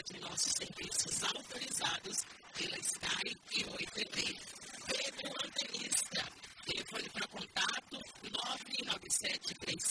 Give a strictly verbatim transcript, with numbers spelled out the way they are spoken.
de nossos serviços autorizados pela Sky e Oi T V. Pedro Antenista, telefone para contato nove nove sete três